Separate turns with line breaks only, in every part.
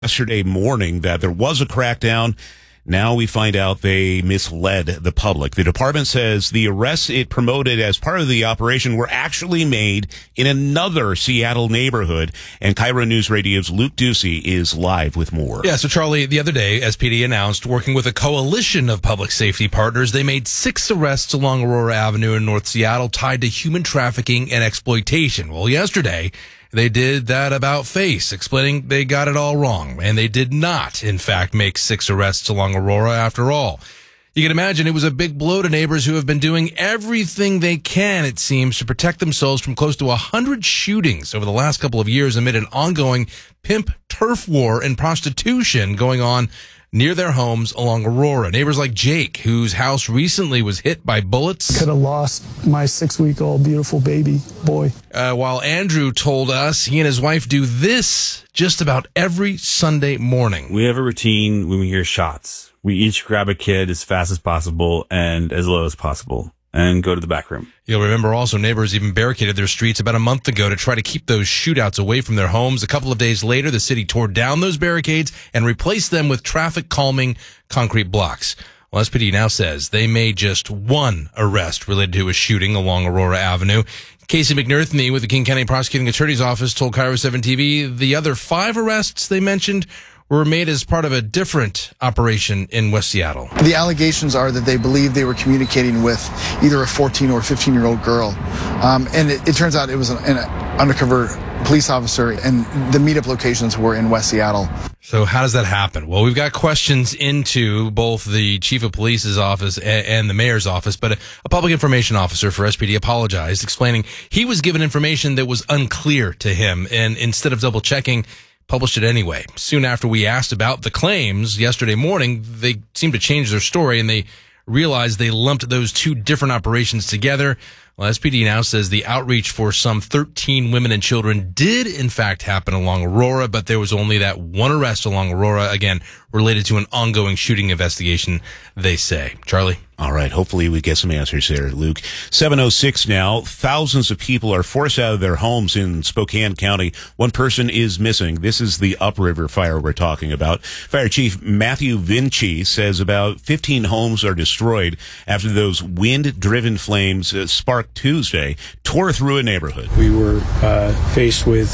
yesterday morning that there was a crackdown. Now we find out they misled the public. The department says the arrests it promoted as part of the operation were actually made in another Seattle neighborhood. And Cairo News Radio's Luke Ducey is live with more.
Yeah, so Charlie, the other day, SPD announced, working with a coalition of public safety partners, they made 6 arrests along Aurora Avenue in North Seattle tied to human trafficking and exploitation. Well, yesterday, they did that about face, explaining they got it all wrong. And they did not, in fact, make 6 arrests along Aurora after all. You can imagine it was a big blow to neighbors who have been doing everything they can, it seems, to protect themselves from close to 100 shootings over the last couple of years amid an ongoing pimp turf war and prostitution going on near their homes along Aurora. Neighbors like Jake, whose house recently was hit by bullets.
Could have lost my 6-week-old beautiful baby boy.
While Andrew told us he and his wife do this just about every Sunday morning.
We have a routine when we hear shots. We each grab a kid as fast as possible and as low as possible and go to the back room.
You'll remember also neighbors even barricaded their streets about a month ago to try to keep those shootouts away from their homes. A couple of days later, the city tore down those barricades and replaced them with traffic calming concrete blocks. Well, SPD now says they made just 1 arrest related to a shooting along Aurora Avenue. Casey McNerthney with the King County Prosecuting Attorney's Office told Cairo 7 TV the other 5 arrests they mentioned were made as part of a different operation in West Seattle.
The allegations are that they believe they were communicating with either a 14 or 15-year-old girl. And it turns out it was an undercover police officer, and the meetup locations were in West Seattle.
So how does that happen? Well, we've got questions into both the chief of police's office and the mayor's office, but a public information officer for SPD apologized, explaining he was given information that was unclear to him, and instead of double checking, published it anyway. Soon after we asked about the claims yesterday morning, they seemed to change their story and they realized they lumped those 2 different operations together. Well, SPD now says the outreach for some 13 women and children did in fact happen along Aurora, but there was only that 1 arrest along Aurora, again, related to an ongoing shooting investigation, they say. Charlie?
All right. Hopefully we get some answers there, Luke. 7:06 now. Thousands of people are forced out of their homes in Spokane County. 1 person is missing. This is the upriver fire we're talking about. Fire Chief Matthew Vinci says about 15 homes are destroyed after those wind-driven flames sparked Tuesday tore through a neighborhood.
We were faced with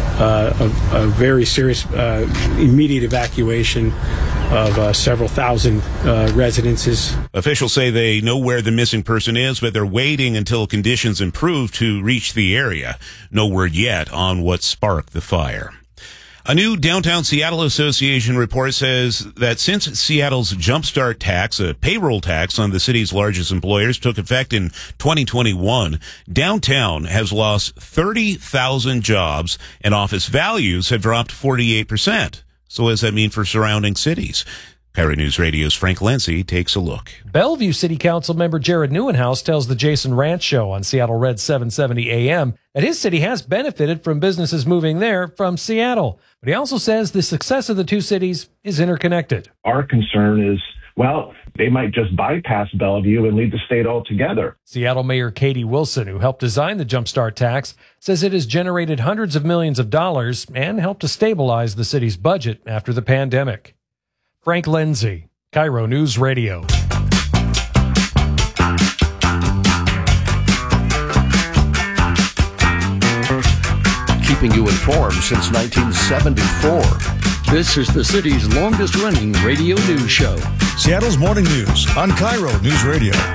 a very serious immediate evacuation of several thousand residences.
Officials say they know where the missing person is, but they're waiting until conditions improve to reach the area. No word yet on what sparked the fire. A new Downtown Seattle Association report says that since Seattle's Jumpstart tax, a payroll tax on the city's largest employers, took effect in 2021, downtown has lost 30,000 jobs and office values have dropped 48%. So what does that mean for surrounding cities? Cairo News Radio's Frank Lindsay takes a look.
Bellevue City Council member Jared Neuenhouse tells the Jason Ranch Show on Seattle Red 770 AM that his city has benefited from businesses moving there from Seattle. But he also says the success of the 2 cities is interconnected.
Our concern is, well, they might just bypass Bellevue and leave the state altogether.
Seattle Mayor Katie Wilson, who helped design the Jumpstart tax, says it has generated hundreds of millions of dollars and helped to stabilize the city's budget after the pandemic. Frank Lindsay, Cairo News Radio.
Keeping you informed since 1974. This is the city's longest-running radio news show.
Seattle's Morning News on Cairo News Radio.